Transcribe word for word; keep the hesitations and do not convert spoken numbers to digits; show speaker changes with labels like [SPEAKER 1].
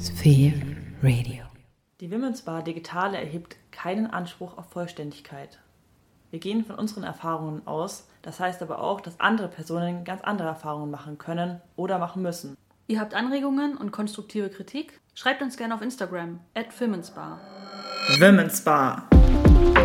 [SPEAKER 1] Sphere Radio.
[SPEAKER 2] Die Women's Bar Digitale erhebt keinen Anspruch auf Vollständigkeit. Wir gehen von unseren Erfahrungen aus, das heißt aber auch, dass andere Personen ganz andere Erfahrungen machen können oder machen müssen.
[SPEAKER 3] Ihr habt Anregungen und konstruktive Kritik? Schreibt uns gerne auf Instagram at Women's Bar.
[SPEAKER 2] Women's Bar.